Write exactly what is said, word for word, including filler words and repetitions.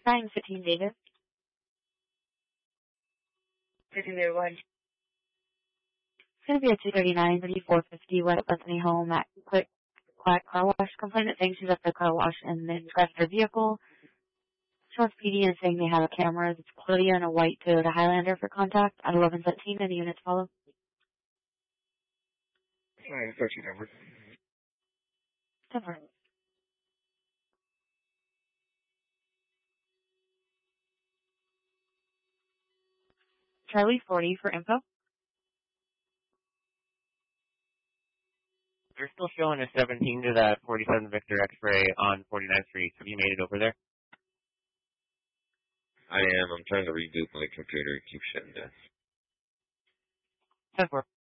Nine fifteen David. fifteen David, go ahead. It's going to be a two thirty-nine thirty-four fifty West Bethany home at Quick Quack Car Wash. Complainant saying she's at the car wash and then crashed her vehicle. Shows P D and saying they have a camera. It's Claudia and a white Toyota Highlander for contact at eleven seventeen and the units follow. nine thirteen number. Different. Charlie forty for info. They're still showing a seventeen to that forty-seven Victor X-ray on forty-ninth Street. Have you made it over there? I am. I'm trying to reboot my computer. It keeps shutting down. ten four.